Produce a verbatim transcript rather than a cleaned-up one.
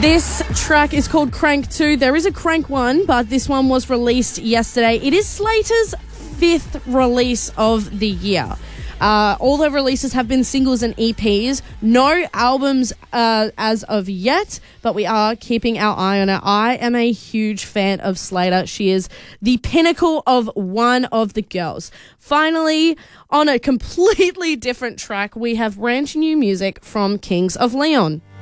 This track is called Crank two. There is a Crank one, but this one was released yesterday. It is Slater's fifth release of the year. Uh, all the releases have been singles and E Ps. No albums uh, as of yet, but we are keeping our eye on her. I am a huge fan of Slater. She is the pinnacle of one of the girls. Finally, on a completely different track, we have brand new music from Kings of Leon.